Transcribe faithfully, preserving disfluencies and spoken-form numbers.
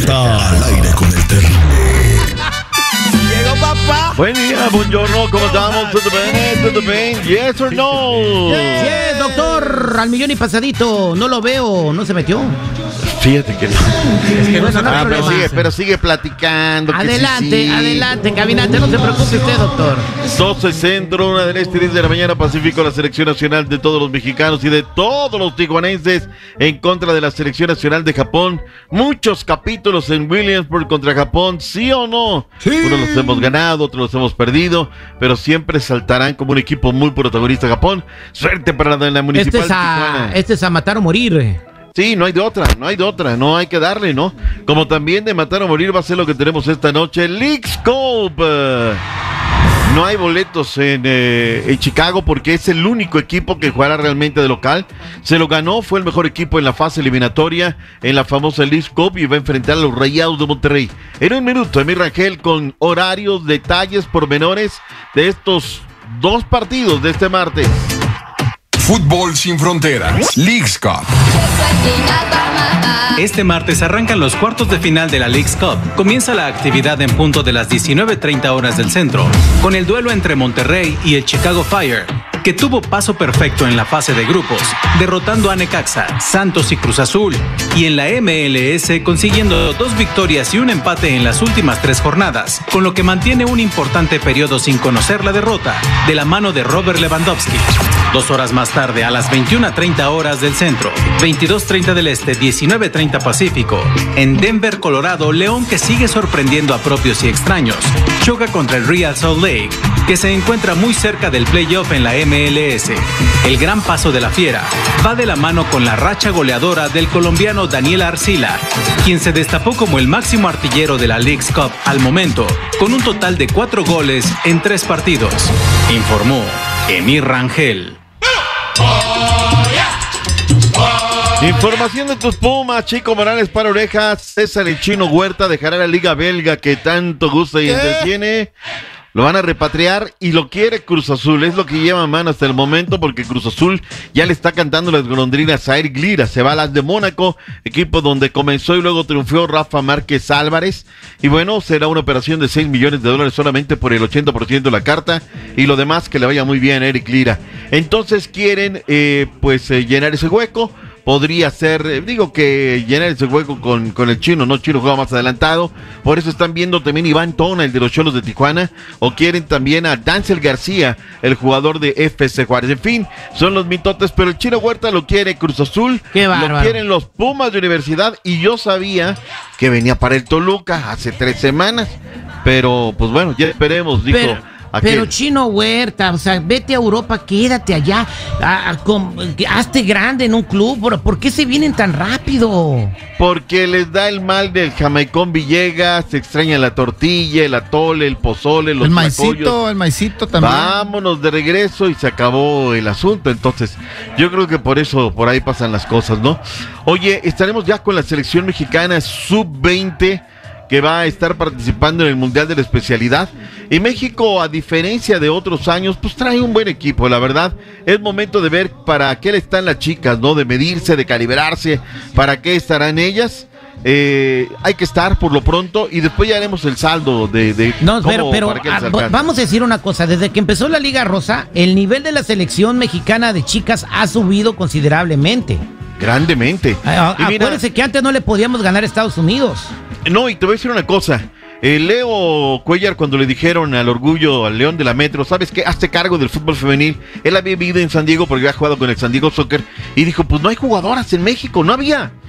Está al aire con el terrible. Llegó papá. Buen día, buongiorno, ¿cómo estamos? ¿Todo bien? ¿Todo bien? ¿Yes or no? Yes, doctor, al millón y pasadito. No lo veo, no se metió. Fíjate que no. Es que no es Ah, pero sigue, pero sigue platicando. que Adelante, sí, sí. adelante, caminante, no se preocupe usted, doctor. doce centro, una del este, diez de la mañana, Pacífico, la selección nacional de todos los mexicanos y de todos los tijuanenses en contra de la selección nacional de Japón. Muchos capítulos en Williamsburg contra Japón, ¿sí o no? Sí. Unos los hemos ganado, otros los hemos perdido, pero siempre saltarán como un equipo muy protagonista Japón. Suerte para la, la municipal Este es, a, Tijuana. este es a matar o morir. Sí, no hay de otra, no hay de otra, no hay que darle, ¿no? Como también de matar o morir va a ser lo que tenemos esta noche, Leagues Cup. No hay boletos en, eh, en Chicago porque es el único equipo que jugará realmente de local. Se lo ganó, fue el mejor equipo en la fase eliminatoria en la famosa Leagues Cup y va a enfrentar a los Rayados de Monterrey. En un minuto, Emir Rangel con horarios, detalles, pormenores de estos dos partidos de este martes. Fútbol sin fronteras. Leagues Cup. Este martes arrancan los cuartos de final de la Leagues Cup. Comienza la actividad en punto de las diecinueve treinta horas del centro, con el duelo entre Monterrey y el Chicago Fire, que tuvo paso perfecto en la fase de grupos, derrotando a Necaxa, Santos y Cruz Azul, y en la M L S consiguiendo dos victorias y un empate en las últimas tres jornadas, con lo que mantiene un importante periodo sin conocer la derrota, de la mano de Robert Lewandowski. Dos horas más tarde, a las veintiuna treinta horas del centro, veintidós treinta del este, diecinueve treinta Pacífico, en Denver, Colorado, León, que sigue sorprendiendo a propios y extraños, choca contra el Real Salt Lake, que se encuentra muy cerca del playoff en la M L S. El gran paso de la Fiera va de la mano con la racha goleadora del colombiano Daniel Arcila, quien se destapó como el máximo artillero de la Leagues Cup al momento, con un total de cuatro goles en tres partidos, informó Emir Rangel. Información de tus Pumas, Chico Morales para orejas. César el Chino Huerta dejará la liga belga que tanto gusta y entretiene. Lo van a repatriar y lo quiere Cruz Azul. Es lo que lleva mano hasta el momento porque Cruz Azul ya le está cantando las golondrinas a Eric Lira. Se va a las de Mónaco, equipo donde comenzó y luego triunfó Rafa Márquez Álvarez. Y bueno, será una operación de seis millones de dólares solamente por el ochenta por ciento de la carta. Y lo demás que le vaya muy bien a Eric Lira. Entonces quieren eh, pues eh, llenar ese hueco. Podría ser, eh, digo que llenar ese hueco con, con el Chino, no Chino juega más adelantado, por eso están viendo también Iván Tona, el de los Cholos de Tijuana, o quieren también a Dancel García, el jugador de F C Juárez. En fin, son los mitotes, pero el Chino Huerta lo quiere Cruz Azul, Qué lo bárbaro. quieren los Pumas de Universidad, y yo sabía que venía para el Toluca hace tres semanas, pero pues bueno, ya esperemos, dijo. Pero, aquel. pero Chino Huerta, o sea, vete a Europa, quédate allá, a, a, con, hazte grande en un club. ¿Por, ¿Por qué se vienen tan rápido? Porque les da el mal del Jamaicón Villegas, se extraña la tortilla, el atole, el pozole, los El maicito, tlacoyos. el maicito también. Vámonos de regreso y se acabó el asunto. Entonces, yo creo que por eso, por ahí pasan las cosas, ¿no? Oye, estaremos ya con la selección mexicana sub veinte que va a estar participando en el Mundial de la Especialidad. Y México, a diferencia de otros años, pues trae un buen equipo, la verdad. Es momento de ver para qué le están las chicas, ¿no? De medirse, de calibrarse, para qué estarán ellas. Eh, hay que estar por lo pronto y después ya haremos el saldo de, de No, cómo, pero, pero para qué les ah, alcanza. vamos a decir una cosa, desde que empezó la Liga Rosa, el nivel de la selección mexicana de chicas ha subido considerablemente. Grandemente. Ah, Y mira, acuérdense que antes no le podíamos ganar a Estados Unidos. no, y te voy a decir una cosa. Eh, Leo Cuellar, cuando le dijeron al orgullo, al León de la Metro, ¿sabes qué? Hazte cargo del fútbol femenil. Él había vivido en San Diego porque había jugado con el San Diego Soccer y dijo, pues no hay jugadoras en México, no había.